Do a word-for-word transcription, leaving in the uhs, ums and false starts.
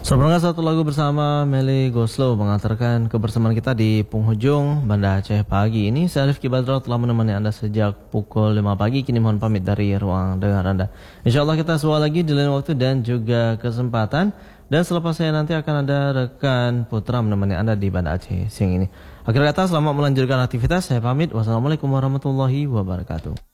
Sebenarnya satu lagu bersama Meli Goslow mengantarkan kebersamaan kita di penghujung Banda Aceh pagi ini. Saya Rifki Badro telah menemani Anda sejak pukul lima pagi. Kini mohon pamit dari ruang dengar Anda. Insya Allah kita semua lagi di lain waktu dan juga kesempatan. Dan selepas saya nanti akan ada rekan Putra menemani Anda di Banda Aceh siang ini. Akhir kata, selamat melanjutkan aktivitas. Saya pamit. Wassalamualaikum warahmatullahi wabarakatuh.